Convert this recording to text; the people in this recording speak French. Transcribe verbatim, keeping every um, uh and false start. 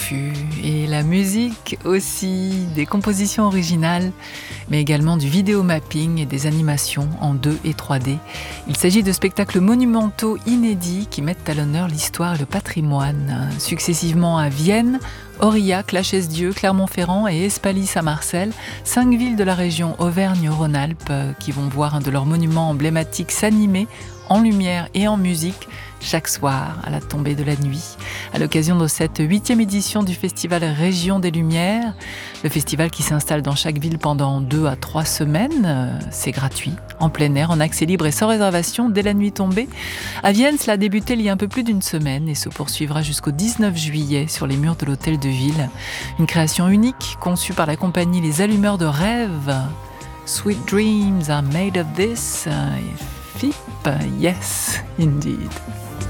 docu et la musique aussi, des compositions originales, mais également du vidéomapping et des animations en deux et trois D. Il s'agit de spectacles monumentaux inédits qui mettent à l'honneur l'histoire et le patrimoine, successivement à Vienne, Aurillac, La Chaise-Dieu, Clermont-Ferrand et Espalis à Marseille, cinq villes de la région Auvergne-Rhône-Alpes qui vont voir un de leurs monuments emblématiques s'animer en lumière et en musique chaque soir à la tombée de la nuit. À l'occasion de cette huitième édition du festival Région des Lumières, le festival qui s'installe dans chaque ville pendant deux à trois semaines, c'est gratuit, en plein air, en accès libre et sans réservation dès la nuit tombée. À Vienne, cela a débuté il y a un peu plus d'une semaine et se poursuivra jusqu'au dix-neuf juillet sur les murs de l'hôtel de ville. Une création unique conçue par la compagnie Les Allumeurs de Rêves. Sweet dreams are made of this. F I P, yes, indeed.